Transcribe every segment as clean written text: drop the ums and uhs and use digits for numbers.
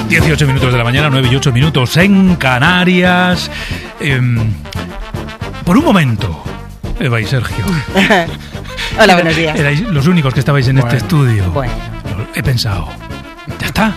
18 minutos de la mañana, 9 y 8 minutos en Canarias. Por un momento, Eva y Sergio. Hola, buenos días. Erais los únicos que estabais en este estudio. Bueno. He pensado, ya está.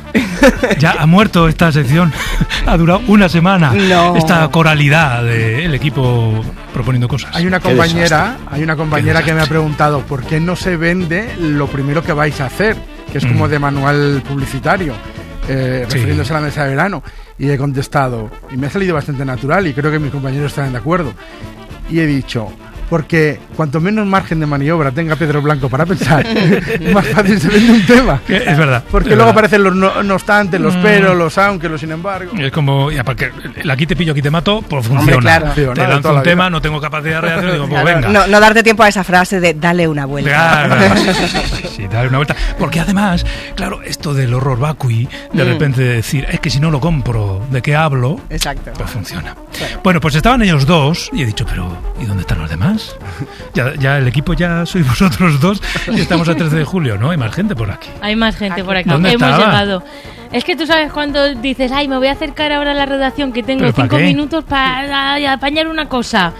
Ya ha muerto esta sección. Ha durado una semana. No. Esta coralidad del equipo proponiendo cosas. Hay una compañera que me ha preguntado por qué no se vende lo primero que vais a hacer, que es como de manual publicitario, refiriéndose a la mesa de verano. Y he contestado, y me ha salido bastante natural, y creo que mis compañeros estarán de acuerdo. Y he dicho, porque cuanto menos margen de maniobra tenga Pedro Blanco para pensar, más fácil se vende un tema. Es verdad. Porque luego aparecen los no obstante, los pero, los aunque, los sin embargo. Es como, ya, porque el aquí te pillo, aquí te mato, pues funciona. Hombre, claro. Te lanzo un tema, no tengo capacidad de reacción, digo, pues Claro, venga. no darte tiempo a esa frase de dale una vuelta. Claro, sí, dale una vuelta. Porque además, claro, esto del horror vacui, de repente decir, es que si no lo compro, ¿de qué hablo? Exacto. Pues funciona. Bueno, pues estaban ellos dos y he dicho, pero ¿y dónde están los demás? Ya el equipo ya sois vosotros dos y estamos a 13 de julio, ¿no? Hay más gente por aquí. Hay más gente por aquí. ¿Dónde Hemos estaba? llegado. Es que tú sabes cuando dices, ay, me voy a acercar ahora a la redacción que tengo ¿Pero para 5 qué? minutos para apañar una cosa.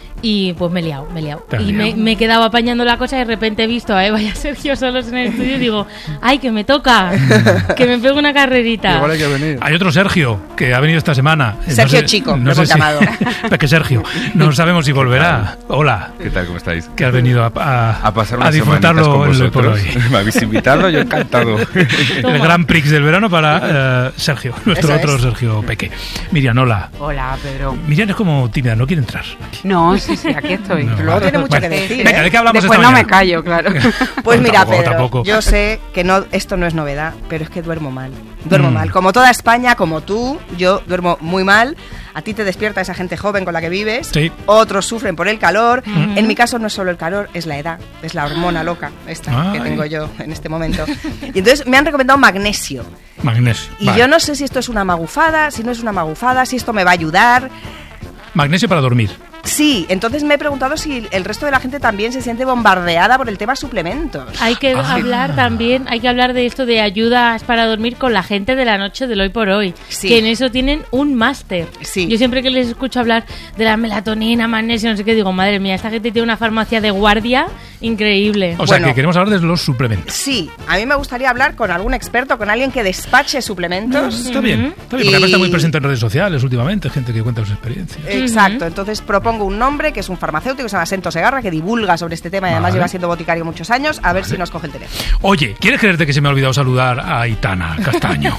Y pues me he liado. ¿Te has Y liado? me he quedado apañando la cosa y de repente he visto a Eva y a Sergio solos en el estudio y digo, ay, que me toca, que me pego una carrerita. Igual hay que venir. Hay otro Sergio que ha venido esta semana. Sergio Chico, lo hemos llamado. Es que Sergio, no sabemos si volverá. Hola. ¿Qué tal? ¿Cómo estáis? Que has venido A pasar unas semanitas disfrutarlo con en Hoy por vosotros. Hoy. Me habéis invitado, yo encantado. El Gran Prix del verano para Sergio, nuestro Eso otro es. Sergio Peque. Miriam, hola. Hola, Pedro. Miriam es como tímida, no quiere entrar. No, sí, aquí estoy. No, Luego vale. tiene mucho Bueno, que decir. Venga, ¿de qué hablamos Después esta no me mañana? callo, claro. Pues mira, Tampoco, Pedro, tampoco. yo sé que esto no es novedad, pero es que duermo mal. Duermo mal. Como toda España, como tú, yo duermo muy mal. A ti te despierta esa gente joven con la que vives. Sí. Otros sufren por el calor. En mi caso no es solo el calor, es la edad. Es la hormona loca esta que Ay. tengo yo en este momento. Y entonces me han recomendado magnesio. Magnesio. Y vale. yo no sé si esto es una magufada, si no es una magufada, si esto me va a ayudar. Magnesio para dormir. Sí, entonces me he preguntado si el resto de la gente también se siente bombardeada por el tema suplementos. Hay que hablar también, hay que hablar de esto de ayudas para dormir con la gente de la noche del Hoy por Hoy, Sí. que en eso tienen un máster. Sí. Yo siempre que les escucho hablar de la melatonina, magnesio, no sé qué, digo, madre mía, esta gente tiene una farmacia de guardia increíble. O sea, Bueno. que queremos hablar de los suplementos. Sí, a mí me gustaría hablar con algún experto, con alguien que despache suplementos. Está bien, porque Y- además está muy presente en redes sociales últimamente, gente que cuenta sus experiencias. Exacto, entonces propongo un nombre que es un farmacéutico, se llama Sento Segarra, que divulga sobre este tema y además Vale. lleva siendo boticario muchos años, a ver si nos coge el teléfono. Oye, ¿quieres creerte que se me ha olvidado saludar a Aitana Castaño?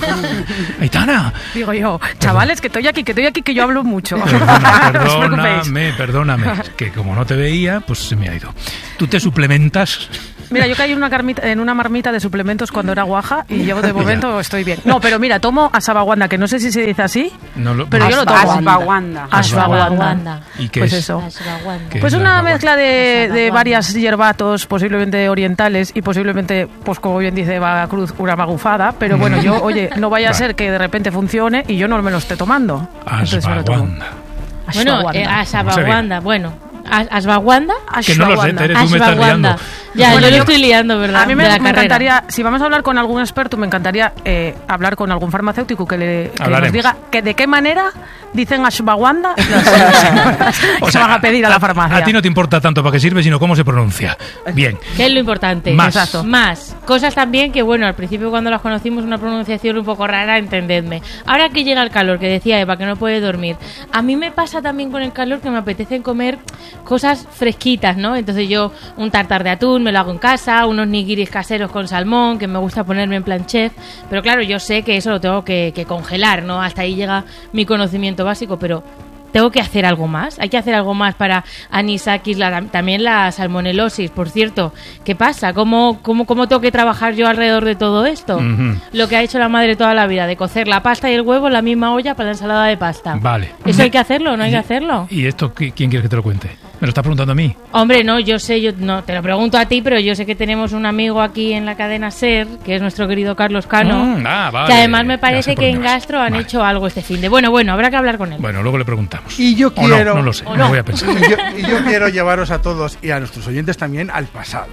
Aitana, Digo yo, chavales, que estoy aquí, que yo hablo mucho. perdóname, que como no te veía, pues se me ha ido. ¿Tú te suplementas? Mira, yo caí en una marmita de suplementos cuando era guaja y yo de momento estoy bien. No, pero mira, tomo ashwagandha, que no sé si se dice así, No lo- pero yo lo tomo. Ashwagandha. Ashwagandha. ¿Y qué Pues es? eso. Ashwagandha. ¿Qué Pues es una la mezcla de Ashwagandha. varias hierbatos, posiblemente orientales y posiblemente, pues como bien dice Eva Cruz, una magufada. Pero bueno, yo, oye, no vaya a Vale. ser que de repente funcione y yo no me lo esté tomando. Entonces me lo tomo. Ashwagandha. Bueno, ashwagandha, bueno. ¿Ashwagandha? Que no lo sé, Tere, tú me estás liando. Ashwagandha. Ya, Bueno, yo lo yo- estoy liando, ¿verdad? A mí De me la carrera. encantaría, si vamos a hablar con algún experto, me encantaría hablar con algún farmacéutico que nos Hablaremos. diga que de qué manera dicen ashwagandha O se sea, van a pedir a la farmacia. A ti no te importa tanto para qué sirve, sino cómo se pronuncia. Bien. ¿Qué es lo importante? Más. Exacto. Más. Cosas también que, bueno, al principio cuando las conocimos una pronunciación un poco rara, entendedme. Ahora que llega el calor, que decía Eva, que no puede dormir. A mí me pasa también con el calor que me apetece comer cosas fresquitas, ¿no? Entonces yo un tartar de atún me lo hago en casa, unos nigiris caseros con salmón, que me gusta ponerme en plan chef. Pero claro, yo sé que eso lo tengo que congelar, ¿no? Hasta ahí llega mi conocimiento básico, pero... ¿Tengo que hacer algo más? ¿Hay que hacer algo más para anisakis, también la salmonelosis? Por cierto, ¿qué pasa? ¿Cómo tengo que trabajar yo alrededor de todo esto? Ujú. Lo que ha hecho la madre toda la vida, de cocer la pasta y el huevo en la misma olla para la ensalada de pasta. Vale. ¿Eso hay que hacerlo o no hay que hacerlo? ¿Y esto quién quiere que te lo cuente? ¿Me lo estás preguntando a mí? Hombre, no, yo sé, yo no te lo pregunto a ti, pero yo sé que tenemos un amigo aquí en la cadena SER, que es nuestro querido Carlos Cano, Vale. que además me Ya parece sé por que dónde en vas. Gastro han Vale. hecho algo este fin de... Bueno, habrá que hablar con él. Bueno, luego le preguntamos. Y yo O no, quiero... no lo sé, o no no. voy a pensar. Y yo quiero llevaros a todos y a nuestros oyentes también al pasado.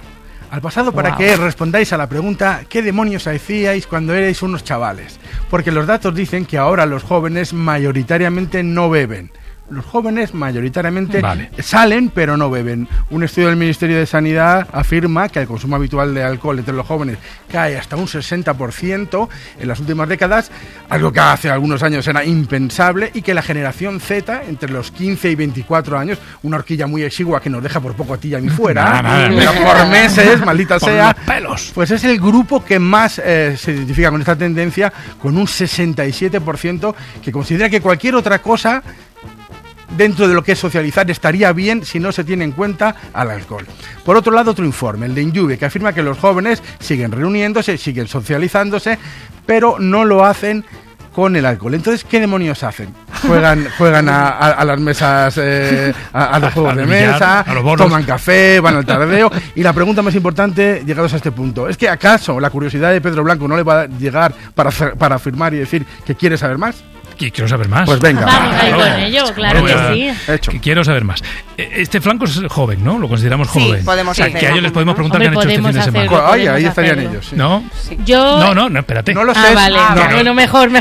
Al pasado para que respondáis a la pregunta ¿qué demonios hacíais cuando erais unos chavales? Porque los datos dicen que ahora los jóvenes mayoritariamente no beben. Los jóvenes mayoritariamente salen pero no beben. Un estudio del Ministerio de Sanidad afirma que el consumo habitual de alcohol entre los jóvenes cae hasta un 60% en las últimas décadas, algo que hace algunos años era impensable, y que la generación Z, entre los 15 y 24 años, una horquilla muy exigua que nos deja por poco a ti y a mí fuera, pero por meses, maldita sea, pelos. Pues es el grupo que más se identifica con esta tendencia, con un 67% que considera que cualquier otra cosa dentro de lo que es socializar estaría bien si no se tiene en cuenta al alcohol. Por otro lado, otro informe, el de Injuve, que afirma que los jóvenes siguen reuniéndose, siguen socializándose, pero no lo hacen con el alcohol. Entonces, ¿qué demonios hacen? Juegan a las mesas, a los juegos de mesa, toman café, van al tardeo. Y la pregunta más importante, llegados a este punto, ¿es que acaso la curiosidad de Pedro Blanco no le va a llegar para afirmar y decir que quiere saber más? Quiero saber más. Pues venga. Vamos ahí con ello, claro que sí. Hecho. Quiero saber más. Este flanco es joven, ¿no? Lo consideramos joven. Sí, podemos hacer. Que a ellos les podemos preguntar Hombre, qué han hecho este fin de podemos semana. hacerlo. Ahí estarían hacerlo. ellos. Sí. ¿No? Sí. Yo... No, espérate. No lo sé. Vale. Bueno, mejor.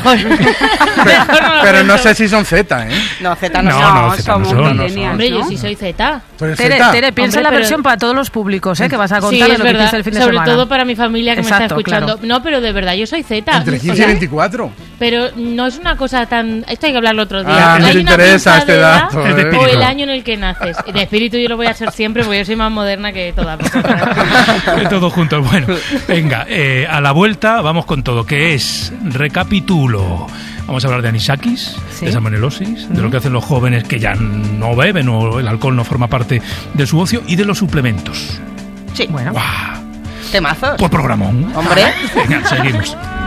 Pero no sé si son Z, ¿eh? No, Z no, No, son. Z no somos son. millennials, Hombre, yo ¿no? sí soy Z. Pero es Tere, Z. piensa Hombre, la pero- versión para todos los públicos, que vas a Sí, contar de es lo que verdad. hiciste el fin de Sobre semana. todo para mi familia que me Exacto, está escuchando. claro. No, pero de verdad, yo soy Z. Entre 15 O y sea, 24. Pero no es una cosa tan... Esto hay que hablarlo otro día. Ah, nos Hay una interesa pinza este de edad dato. Es de ¿eh? o espíritu. el año en el que naces. Y de espíritu yo lo voy a ser siempre porque yo soy más moderna que todas vosotras. Todos juntos. Bueno, venga, a la vuelta vamos con todo, que es recapitulo. Vamos a hablar de anisakis, Sí. de salmonelosis, de lo que hacen los jóvenes que ya no beben o el alcohol no forma parte de su ocio, y de los suplementos. Sí, Bueno. ¡Guau! temazos. Por programón. Hombre. Venga, seguimos.